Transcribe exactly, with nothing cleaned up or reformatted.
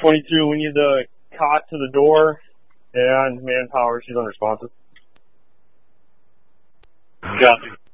twenty-two, we need the cot to the door and manpower. She's unresponsive. Copy.